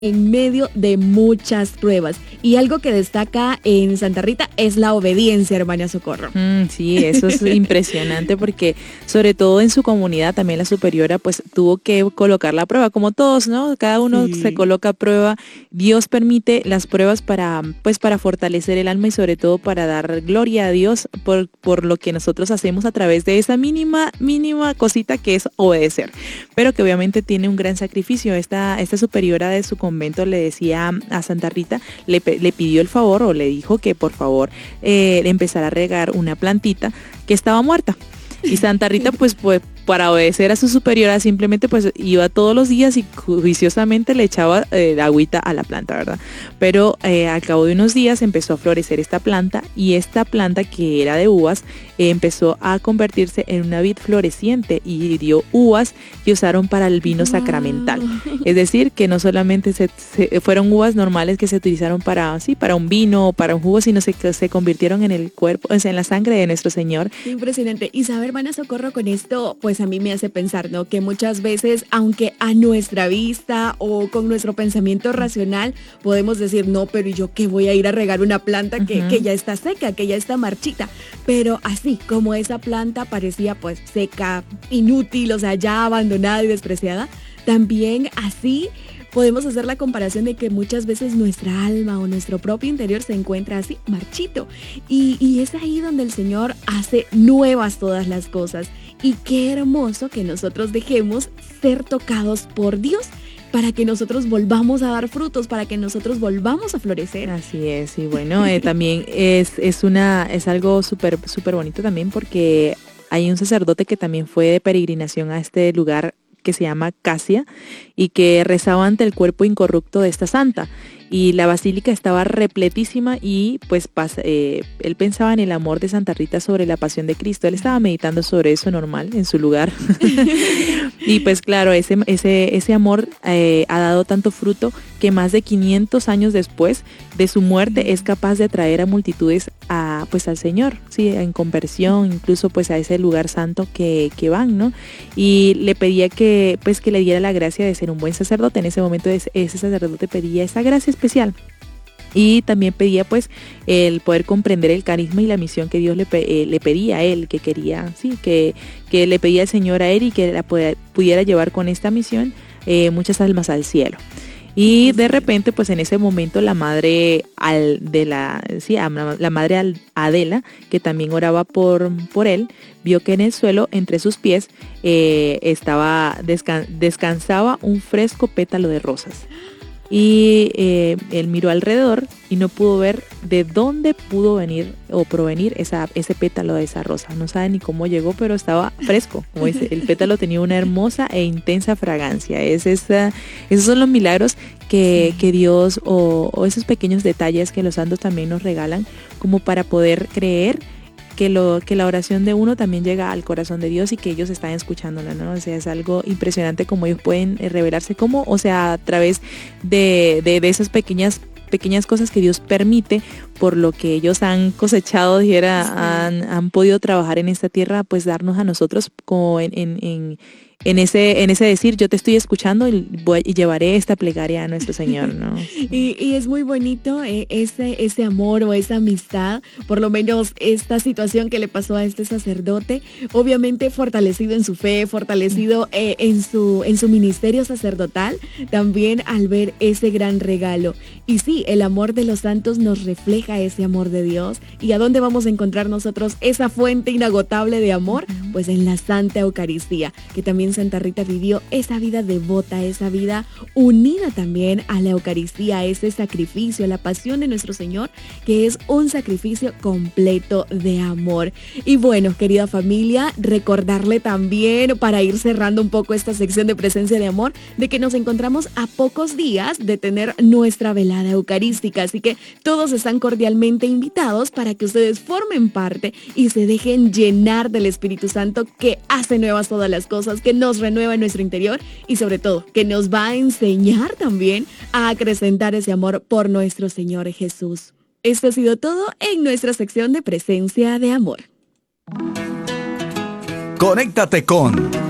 en medio de muchas pruebas. Y algo que destaca en Santa Rita es la obediencia, hermana Socorro. Sí, eso es impresionante porque sobre todo en su comunidad también la superiora pues tuvo que colocar la prueba, como todos, ¿no? Cada uno se coloca a prueba. Dios permite las pruebas para fortalecer el alma y sobre todo para dar gloria a Dios por lo que nosotros hacemos a través de esa mínima cosita que es obedecer, pero que obviamente tiene un gran sacrificio. Esta superiora de su convento le decía a Santa Rita, le pidió el favor o le dijo que por favor empezara a regar una plantita que estaba muerta. Y Santa Rita pues para obedecer a su superiora simplemente pues iba todos los días y juiciosamente le echaba agüita a la planta, ¿verdad? Pero al cabo de unos días empezó a florecer esta planta y esta planta que era de uvas empezó a convertirse en una vid floreciente y dio uvas que usaron para el vino sacramental. Es decir, que no solamente fueron uvas normales que se utilizaron para un vino o para un jugo, sino se convirtieron en el cuerpo, o sea, en la sangre de nuestro Señor. Qué impresionante. Y saber, hermana Socorro, con esto, pues a mí me hace pensar, ¿no? Que muchas veces, aunque a nuestra vista o con nuestro pensamiento racional, podemos decir, no, pero yo qué voy a ir a regar una planta que ya está seca, que ya está marchita. Pero así como esa planta parecía pues seca, inútil, o sea, ya abandonada y despreciada, también así podemos hacer la comparación de que muchas veces nuestra alma o nuestro propio interior se encuentra así, marchito. Y es ahí donde el Señor hace nuevas todas las cosas. Y qué hermoso que nosotros dejemos ser tocados por Dios para que nosotros volvamos a dar frutos, para que nosotros volvamos a florecer. Así es, y bueno, también es algo súper bonito también porque hay un sacerdote que también fue de peregrinación a este lugar que se llama Casia y que rezaba ante el cuerpo incorrupto de esta santa. Y la basílica estaba repletísima y pues él pensaba en el amor de Santa Rita sobre la pasión de Cristo. Él estaba meditando sobre eso normal en su lugar. Y pues claro, ese amor ha dado tanto fruto que más de 500 años después de su muerte es capaz de atraer a multitudes al Señor, sí, en conversión, incluso pues a ese lugar santo que van, ¿no? Y le pedía que le diera la gracia de ser un buen sacerdote. En ese momento ese sacerdote pedía esa gracia especial. Y también pedía pues el poder comprender el carisma y la misión que Dios le pedía a él, que quería, sí, que le pedía al Señor a él y que la pudiera llevar con esta misión muchas almas al cielo. Y de repente, pues en ese momento la madre la madre Adela, que también oraba por él, vio que en el suelo, entre sus pies, descansaba un fresco pétalo de rosas. Y él miró alrededor y no pudo ver de dónde pudo venir o provenir ese pétalo de esa rosa. No sabe ni cómo llegó, pero estaba fresco. Como dice, el pétalo tenía una hermosa e intensa fragancia. Esos son los milagros que Dios o esos pequeños detalles que los santos también nos regalan como para poder creer que la oración de uno también llega al corazón de Dios y que ellos están escuchándola, ¿no? O sea, es algo impresionante como ellos pueden revelarse como, o sea, a través de esas pequeñas cosas que Dios permite por lo que ellos han cosechado, han podido trabajar en esta tierra, pues darnos a nosotros como en ese decir, yo te estoy escuchando y llevaré esta plegaria a nuestro Señor, ¿no? Y es muy bonito ese amor o esa amistad, por lo menos esta situación que le pasó a este sacerdote, obviamente fortalecido en su fe, fortalecido en su ministerio sacerdotal, también al ver ese gran regalo. Y sí, el amor de los santos nos refleja ese amor de Dios. ¿Y a dónde vamos a encontrar nosotros esa fuente inagotable de amor? Pues en la Santa Eucaristía, que también Santa Rita vivió esa vida devota, esa vida unida también a la Eucaristía, ese sacrificio, la pasión de nuestro Señor, que es un sacrificio completo de amor. Y bueno, querida familia, recordarle también, para ir cerrando un poco esta sección de presencia de amor, de que nos encontramos a pocos días de tener nuestra velada eucarística, así que todos están cordialmente invitados para que ustedes formen parte y se dejen llenar del Espíritu Santo, que hace nuevas todas las cosas, que nos renueva en nuestro interior y sobre todo que nos va a enseñar también a acrecentar ese amor por nuestro Señor Jesús. Esto ha sido todo en nuestra sección de presencia de amor. Conéctate con